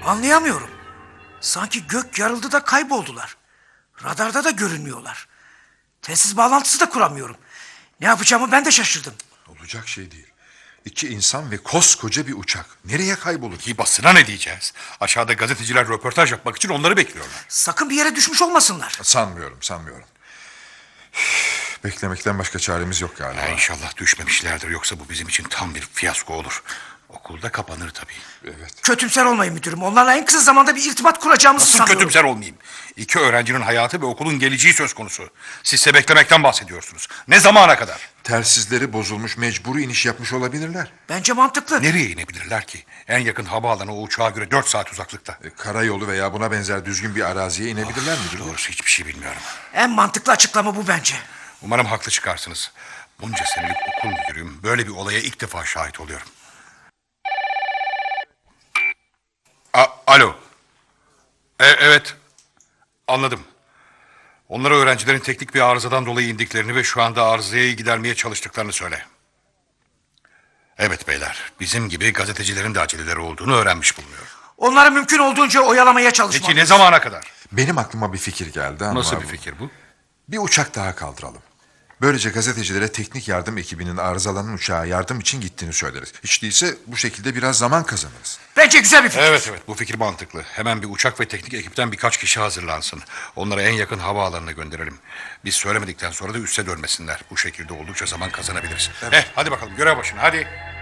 Anlayamıyorum. Sanki gök yarıldı da kayboldular. Radarda da görünmüyorlar. Telsiz bağlantısı da kuramıyorum. Ne yapacağımı ben de şaşırdım. Olacak şey değil. 2 insan ve koskoca bir uçak. Nereye kaybolur? Ki basına ne diyeceğiz? Aşağıda gazeteciler röportaj yapmak için onları bekliyorlar. Sakın bir yere düşmüş olmasınlar. Sanmıyorum. Beklemekten başka çaremiz yok galiba. İnşallah düşmemişlerdir, yoksa bu bizim için tam bir fiyasko olur. Okulda kapanır tabii. Evet. Kötümser olmayın müdürüm. Onlarla en kısa zamanda bir irtibat kuracağımızı Nasıl sanıyorum. kötümser olmayayım? 2 öğrencinin hayatı ve okulun geleceği söz konusu. Sizse beklemekten bahsediyorsunuz. Ne zamana kadar? Telsizleri bozulmuş, mecburi iniş yapmış olabilirler. Bence mantıklı. Nereye inebilirler ki? En yakın havaalanı o uçağa göre 4 saat uzaklıkta. Karayolu veya buna benzer düzgün bir araziye inebilirler mi? Doğrusu hiçbir şey bilmiyorum. En mantıklı açıklama bu bence. Umarım haklı çıkarsınız. Bunca senelik okul müdürüyüm. Böyle bir olaya ilk defa şahit oluyorum. Alo. Evet. Anladım. Onlara öğrencilerin teknik bir arızadan dolayı indiklerini ve şu anda arızayı gidermeye çalıştıklarını söyle. Evet beyler. Bizim gibi gazetecilerin de aceleleri olduğunu öğrenmiş bulunuyor. Onları mümkün olduğunca oyalamaya çalışmalıyız. Peki ne zamana kadar? Benim aklıma bir fikir geldi ama... Nasıl bir fikir bu? Bir uçak daha kaldıralım. Böylece gazetecilere teknik yardım ekibinin arızalanan uçağa yardım için gittiğini söyleriz. Hiç değilse bu şekilde biraz zaman kazanırız. Bence güzel bir fikir. Evet, bu fikir mantıklı. Hemen bir uçak ve teknik ekipten birkaç kişi hazırlansın. Onları en yakın havaalanına gönderelim. Biz söylemedikten sonra da üste dönmesinler. Bu şekilde oldukça zaman kazanabiliriz. Evet. Hadi bakalım, görev başına hadi.